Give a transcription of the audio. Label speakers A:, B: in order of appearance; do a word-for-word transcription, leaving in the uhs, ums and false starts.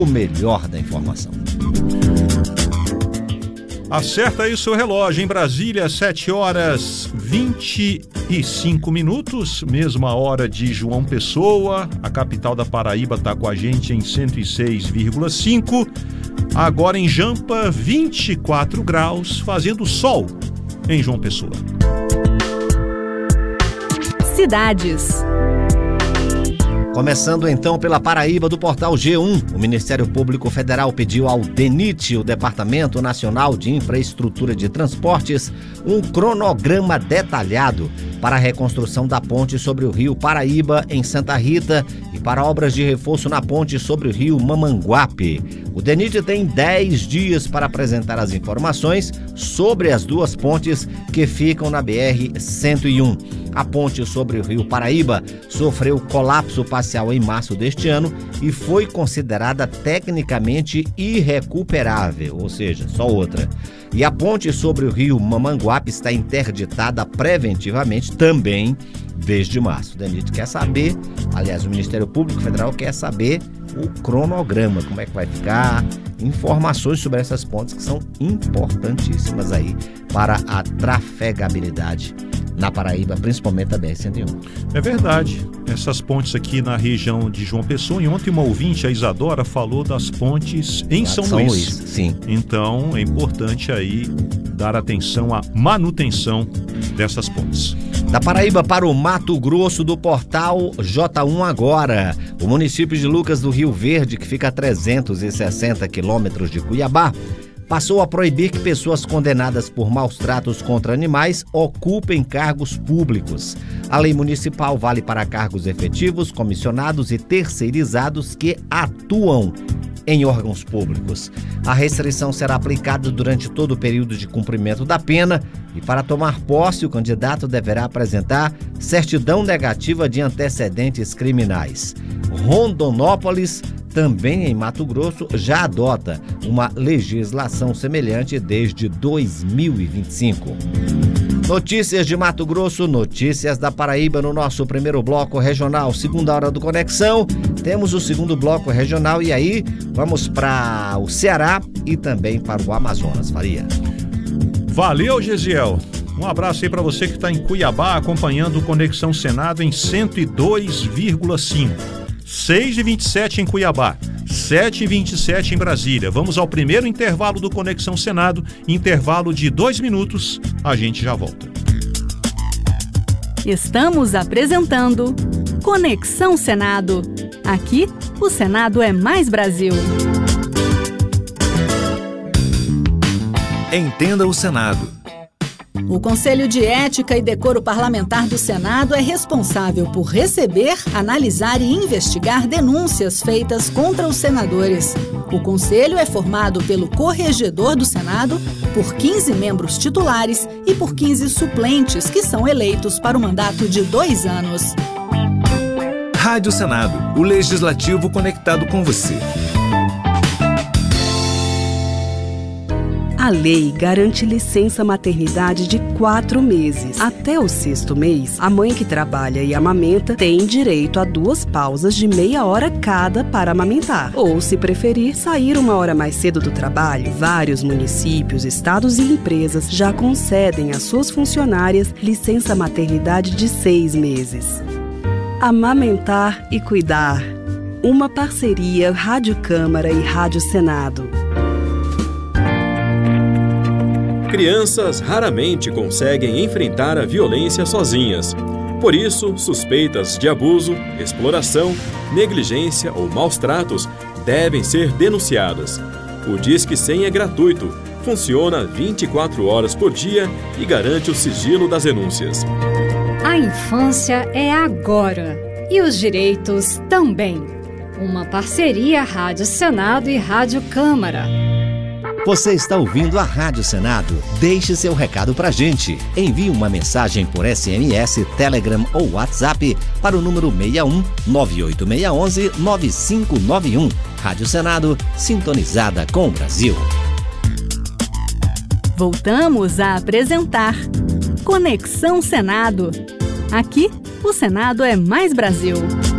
A: o melhor da informação.
B: Acerta aí o seu relógio. Em Brasília, sete horas vinte e cinco minutos, mesma hora de João Pessoa. A capital da Paraíba está com a gente em cento e seis vírgula cinco. Agora em Jampa, vinte e quatro graus, fazendo sol em João Pessoa.
C: Cidades.
A: Começando então pela Paraíba, do portal G um, o Ministério Público Federal pediu ao DENIT, o Departamento Nacional de Infraestrutura de Transportes, um cronograma detalhado para a reconstrução da ponte sobre o rio Paraíba, em Santa Rita, e para obras de reforço na ponte sobre o rio Mamanguape. O DENIT tem dez dias para apresentar as informações sobre as duas pontes que ficam na B R cento e um. A ponte sobre o rio Paraíba sofreu colapso parcial em março deste ano e foi considerada tecnicamente irrecuperável, ou seja, só outra. E a ponte sobre o rio Mamanguape está interditada preventivamente também desde março. O DENIT quer saber, aliás, o Ministério Público Federal quer saber o cronograma, como é que vai ficar, informações sobre essas pontes que são importantíssimas aí para a trafegabilidade na Paraíba, principalmente a B R cento e um.
B: É verdade, essas pontes aqui na região de João Pessoa, e ontem uma ouvinte, a Isadora, falou das pontes em São, São Luís. Luís.
A: Sim.
B: Então é importante aí dar atenção à manutenção dessas pontes.
A: Da Paraíba para o Mato Grosso, do portal J um Agora. O município de Lucas do Rio Verde, que fica a trezentos e sessenta quilômetros de Cuiabá, passou a proibir que pessoas condenadas por maus tratos contra animais ocupem cargos públicos. A lei municipal vale para cargos efetivos, comissionados e terceirizados que atuam em órgãos públicos. A restrição será aplicada durante todo o período de cumprimento da pena e, para tomar posse, o candidato deverá apresentar certidão negativa de antecedentes criminais. Rondonópolis, também em Mato Grosso, já adota uma legislação semelhante desde dois mil e vinte e cinco. Notícias de Mato Grosso, notícias da Paraíba no nosso primeiro bloco regional, segunda hora do Conexão. Temos o segundo bloco regional e aí vamos para o Ceará e também para o Amazonas. Faria.
B: Valeu, Gesiel. Um abraço aí para você que está em Cuiabá acompanhando o Conexão Senado em cento e dois vírgula cinco. seis e vinte e sete em Cuiabá, sete e vinte e sete em Brasília. Vamos ao primeiro intervalo do Conexão Senado, intervalo de dois minutos, a gente já volta.
C: Estamos apresentando Conexão Senado. Aqui, o Senado é mais Brasil.
D: Entenda o Senado.
C: O Conselho de Ética e Decoro Parlamentar do Senado é responsável por receber, analisar e investigar denúncias feitas contra os senadores. O Conselho é formado pelo Corregedor do Senado, por quinze membros titulares e por quinze suplentes, que são eleitos para o mandato de dois anos.
D: Rádio Senado, o Legislativo conectado com você.
E: A lei garante licença maternidade de quatro meses. Até o sexto mês, a mãe que trabalha e amamenta tem direito a duas pausas de meia hora cada para amamentar. Ou, se preferir, sair uma hora mais cedo do trabalho. Vários municípios, estados e empresas já concedem às suas funcionárias licença maternidade de seis meses. Amamentar e cuidar. Uma parceria Rádio Câmara e Rádio Senado.
F: Crianças raramente conseguem enfrentar a violência sozinhas. Por isso, suspeitas de abuso, exploração, negligência ou maus tratos devem ser denunciadas. O Disque cem é gratuito, funciona vinte e quatro horas por dia e garante o sigilo das denúncias.
G: A infância é agora e os direitos também. Uma parceria Rádio Senado e Rádio Câmara.
A: Você está ouvindo a Rádio Senado? Deixe seu recado pra gente. Envie uma mensagem por S M S, Telegram ou WhatsApp para o número seis um nove oito seis um um nove cinco nove um. Rádio Senado, sintonizada com o Brasil.
C: Voltamos a apresentar Conexão Senado. Aqui, o Senado é mais Brasil.